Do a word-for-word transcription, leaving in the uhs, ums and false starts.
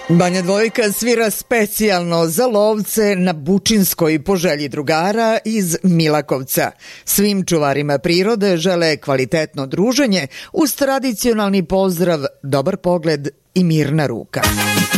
Banja Dvojka svira specijalno za lovce na Bučinskoj po želji drugara iz Milakovca. Svim čuvarima prirode žele kvalitetno druženje uz tradicionalni pozdrav, dobar pogled i mirna ruka.